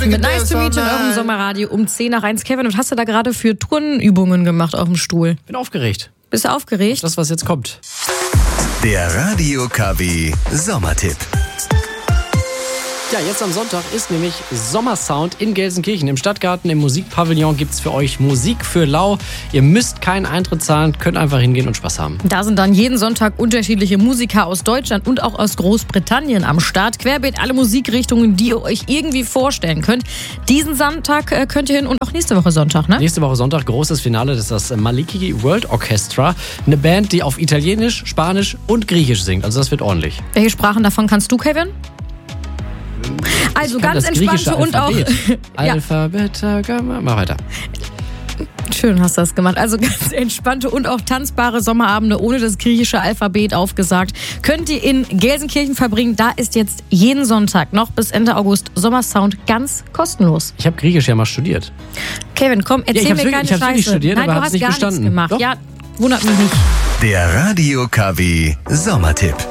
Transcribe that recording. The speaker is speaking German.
Mit Nice to Meet You in eurem Sommerradio um 10 nach 1. Kevin, und hast du da gerade für Turnübungen gemacht auf dem Stuhl? Bin aufgeregt. Bist du aufgeregt? Auf das, was jetzt kommt. Der Radio KW Sommertipp. Ja, jetzt am Sonntag ist nämlich Sommersound in Gelsenkirchen. Im Stadtgarten, im Musikpavillon gibt's für euch Musik für lau. Ihr müsst keinen Eintritt zahlen, könnt einfach hingehen und Spaß haben. Da sind dann jeden Sonntag unterschiedliche Musiker aus Deutschland und auch aus Großbritannien am Start. Querbeet alle Musikrichtungen, die ihr euch irgendwie vorstellen könnt. Diesen Sonntag könnt ihr hin und auch nächste Woche Sonntag, ne? Nächste Woche Sonntag, großes Finale, das ist das Maliki World Orchestra. Eine Band, die auf Italienisch, Spanisch und Griechisch singt. Also das wird ordentlich. Welche Sprachen davon kannst du, Kevin? Also ganz entspannte und auch... Alphabet, mach weiter. Schön hast du das gemacht. Also ganz entspannte und auch tanzbare Sommerabende ohne das griechische Alphabet aufgesagt. Könnt ihr in Gelsenkirchen verbringen. Da ist jetzt jeden Sonntag noch bis Ende August Sommersound ganz kostenlos. Ich habe Griechisch ja mal studiert. Kevin, komm, erzähl mir keine Scheiße. Ich studiert, Nein, aber du hast nicht gar bestanden. nichts gemacht. Doch? Ja, wundert mich nicht. Der Radio KW Sommertipp.